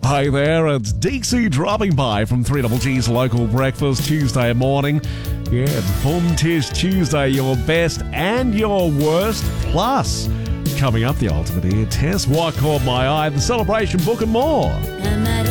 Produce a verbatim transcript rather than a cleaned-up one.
Hey there, it's Dixie dropping by from three G's Local Breakfast Tuesday morning. Yeah, Fun Tish Tuesday, your best and your worst. Plus, coming up, the ultimate ear test, what caught my eye, the celebration book and more.